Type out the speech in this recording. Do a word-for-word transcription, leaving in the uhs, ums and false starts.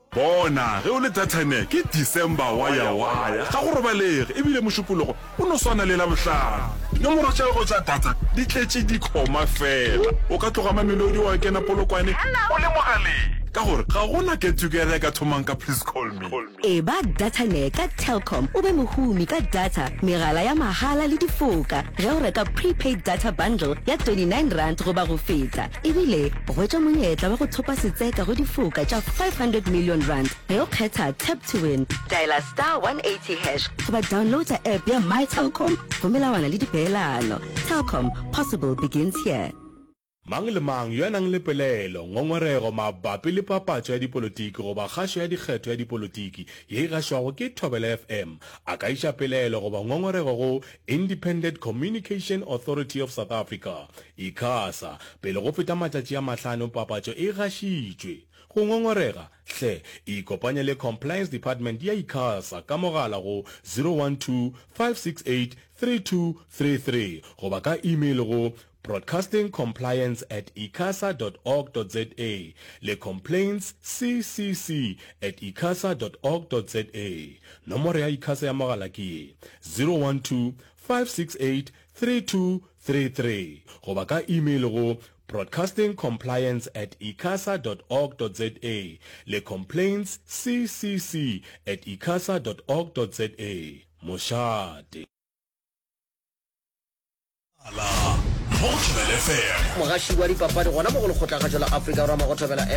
bona ge o le datane ke December wa ya wa ya ga go robalege ebile mošupologo o no swana le la bohlano nomoro tša go tša data di tletše di khoma fela o ka tloga mamelodi wa kena polokwane o le mogaleng ka gore ga gona get together ka thomang ka please call me e ba datane ka Telkom o be mohumi ka data megala ya mahala le difoka ge o reka prepaid data bundle ya twenty-nine rand go ba go feta ebile go tšwa monyetla wa go thopa setseka go difoka tša five hundred million rand ge o kgetha tap to win dialer star one eighty hash go ba downloada app ya my Telkom go melawana le dipeelano. Telkom, possible begins here. Mang le mang yo nang le pelelo ngongorego mabapi le papatso ya dipolotiki go ba kgasho ya dikgetho ya dipolotiki ye ga shwago ke Thobela F M a ka isha pelelo go ba ngongorego go Independent Communication Authority of South Africa ICASA pele go feta matšatši a mahlano papatso e gashitšwe go ngongorega hle ikopanya le Compliance Department ya ICASA ka mogala go zero one two five six eight three two three three go ba ka email go broadcasting compliance at icasa dot org dot za le complaints ccc at icasa dot org dot za. Nomoro ya ICASA ya mogala ke zero one two five six eight three two three three go ba ka email go broadcasting compliance at icasa dot org dot za le complaints ccc at icasa dot org dot za. Moshate Mogaši wa dipapadi gona mo go lekgotla ga tšwa la Afrika Borwa mo go Thobela